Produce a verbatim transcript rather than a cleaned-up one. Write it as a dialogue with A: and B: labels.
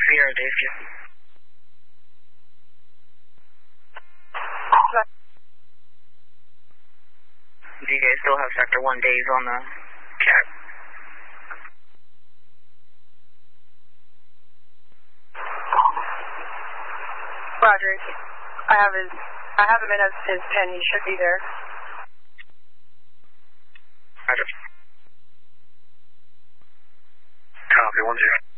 A: Sierra Dave two. Do you guys still have Sector one Dave on the chat?
B: Roger. I have his, I have him in his, his pen. He should be there.
A: Roger. Copy, one zero.